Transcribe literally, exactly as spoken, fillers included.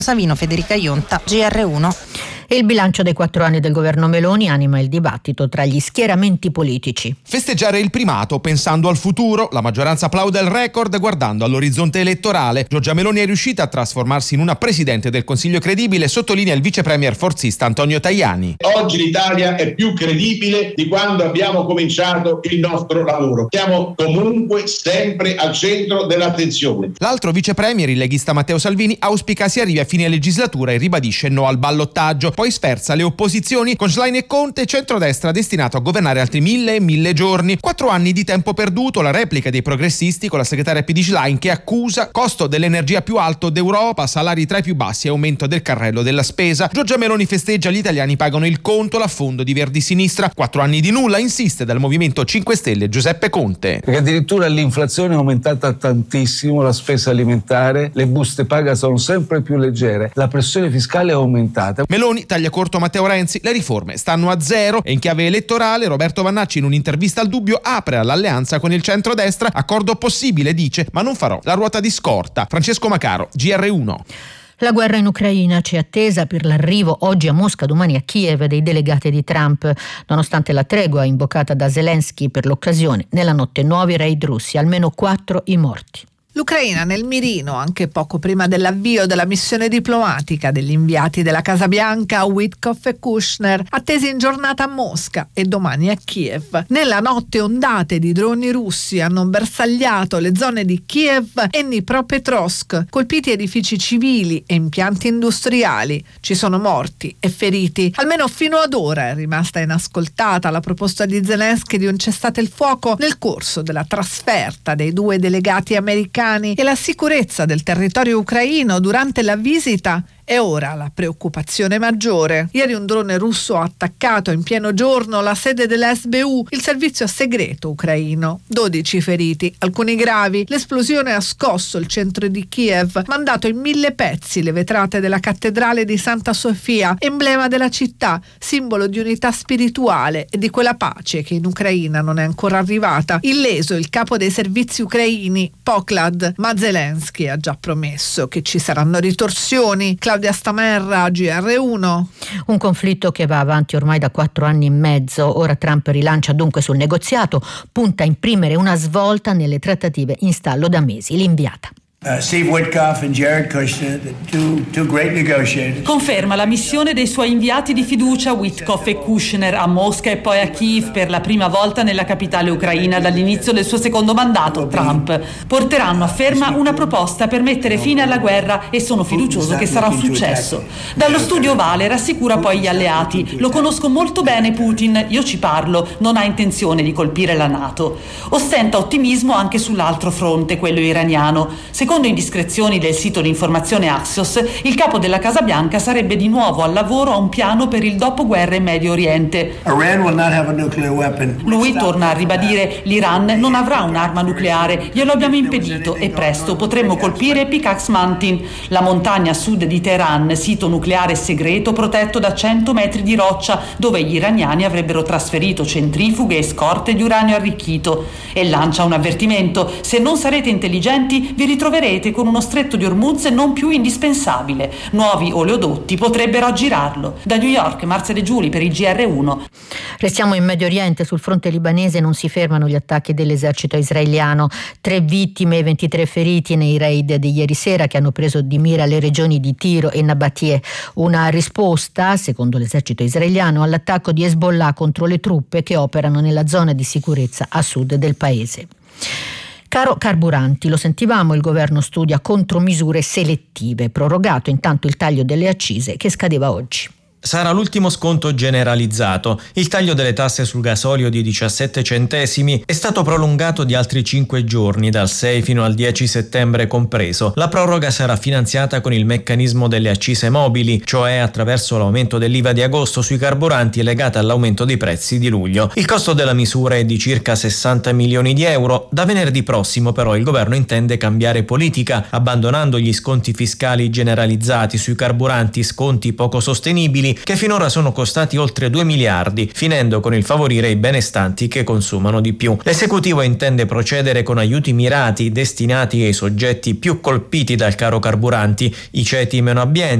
Savino, Federica Ionta, G R uno. E il bilancio dei quattro anni del governo Meloni anima il dibattito tra gli schieramenti politici. Festeggiare il primato pensando al futuro, la maggioranza applaude il record guardando all'orizzonte elettorale. Giorgia Meloni è riuscita a trasformarsi in una presidente del Consiglio credibile, sottolinea il vice premier forzista Antonio Tajani. Oggi l'Italia è più credibile di quando abbiamo cominciato il nostro lavoro. Siamo comunque sempre al centro dell'attenzione. L'altro vice premier, il leghista Matteo Salvini, auspica si arrivi a fine legislatura e ribadisce no al ballottaggio. Poi sferza le opposizioni con Schlein e Conte, centrodestra destinato a governare altri mille e mille giorni. Quattro anni di tempo perduto, la replica dei progressisti con la segretaria P D Schlein che accusa costo dell'energia più alto d'Europa, salari tra i più bassi e aumento del carrello della spesa. Giorgia Meloni festeggia, gli italiani pagano il conto, l'affondo di Verdi Sinistra. Quattro anni di nulla, insiste dal Movimento cinque Stelle Giuseppe Conte. Perché addirittura l'inflazione è aumentata tantissimo, la spesa alimentare, le buste paga sono sempre più leggere, la pressione fiscale è aumentata. Meloni taglia corto Matteo Renzi, le riforme stanno a zero e in chiave elettorale Roberto Vannacci in un'intervista al Dubbio apre all'alleanza con il centrodestra, accordo possibile dice, ma non farò la ruota di scorta. Francesco Macaro, G R uno. La guerra in Ucraina c'è attesa per l'arrivo oggi a Mosca, domani a Kiev dei delegati di Trump. Nonostante la tregua invocata da Zelensky per l'occasione, nella notte nuovi raid russi, almeno quattro i morti. L'Ucraina nel mirino anche poco prima dell'avvio della missione diplomatica degli inviati della Casa Bianca Witkoff e Kushner, attesi in giornata a Mosca e domani a Kiev. Nella notte ondate di droni russi hanno bersagliato le zone di Kiev e Dnipropetrovsk, colpiti edifici civili e impianti industriali. Ci sono morti e feriti. Almeno fino ad ora è rimasta inascoltata la proposta di Zelensky di un cessate il fuoco nel corso della trasferta dei due delegati americani, e la sicurezza del territorio ucraino durante la visita è ora la preoccupazione maggiore. Ieri un drone russo ha attaccato in pieno giorno la sede dell'S B U, il servizio segreto ucraino. dodici feriti, alcuni gravi. L'esplosione ha scosso il centro di Kiev, mandato in mille pezzi le vetrate della cattedrale di Santa Sofia, emblema della città, simbolo di unità spirituale e di quella pace che in Ucraina non è ancora arrivata. Illeso il capo dei servizi ucraini, Poklad, ma Zelensky ha già promesso che ci saranno ritorsioni. Claudia Stamerra, G R uno. Un conflitto che va avanti ormai da quattro anni e mezzo. Ora Trump rilancia dunque sul negoziato, punta a imprimere una svolta nelle trattative in stallo da mesi. L'inviata. Uh, Steve Witkoff and Jared Kushner, the two, two great negotiators. Conferma la missione dei suoi inviati di fiducia Witkoff e Kushner a Mosca e poi a Kiev per la prima volta nella capitale ucraina dall'inizio del suo secondo mandato. Trump porteranno a ferma una proposta per mettere fine alla guerra e sono fiducioso che sarà un successo. Dallo studio ovale rassicura poi gli alleati: lo conosco molto bene Putin, io ci parlo, non ha intenzione di colpire la NATO. Ostenta ottimismo anche sull'altro fronte, quello iraniano. Secondo indiscrezioni del sito di informazione Axios, il capo della Casa Bianca sarebbe di nuovo al lavoro a un piano per il dopoguerra in Medio Oriente. Lui torna a ribadire: l'Iran non avrà un'arma nucleare, glielo abbiamo impedito e presto potremmo colpire Pickaxe Mountain, la montagna a sud di Teheran, sito nucleare segreto protetto da cento metri di roccia, dove gli iraniani avrebbero trasferito centrifughe e scorte di uranio arricchito. E lancia un avvertimento: se non sarete intelligenti vi ritroverete con uno stretto di Hormuz non più indispensabile. Nuovi oleodotti potrebbero aggirarlo. Da New York, Marzia De Giuli per il G R uno. Restiamo in Medio Oriente. Sul fronte libanese non si fermano gli attacchi dell'esercito israeliano. Tre vittime e ventitré feriti nei raid di ieri sera che hanno preso di mira le regioni di Tiro e Nabatie. Una risposta, secondo l'esercito israeliano, all'attacco di Hezbollah contro le truppe che operano nella zona di sicurezza a sud del paese. Caro carburanti, lo sentivamo, il governo studia contromisure selettive, prorogato intanto il taglio delle accise che scadeva oggi. Sarà l'ultimo sconto generalizzato. Il taglio delle tasse sul gasolio di diciassette centesimi è stato prolungato di altri cinque giorni, dal sei fino al dieci settembre compreso. La proroga sarà finanziata con il meccanismo delle accise mobili, cioè attraverso l'aumento dell'I V A di agosto sui carburanti legata all'aumento dei prezzi di luglio. Il costo della misura è di circa sessanta milioni di euro. Da venerdì prossimo però il governo intende cambiare politica, abbandonando gli sconti fiscali generalizzati sui carburanti, sconti poco sostenibili, aiuti, che finora sono costati oltre due miliardi, finendo con il favorire i benestanti che consumano di più. L'esecutivo intende procedere con aiuti mirati destinati ai soggetti più colpiti dal caro carburanti, i ceti meno abbienti,